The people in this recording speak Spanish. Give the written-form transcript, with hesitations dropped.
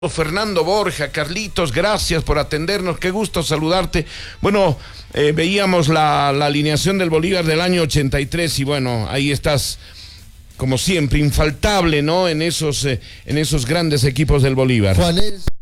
Fernando Borja, Carlitos, gracias por atendernos, qué gusto saludarte. Bueno, veíamos la alineación del Bolívar del año 83 y bueno, ahí estás, como siempre, infaltable, ¿no? En esos grandes equipos del Bolívar. Juanes,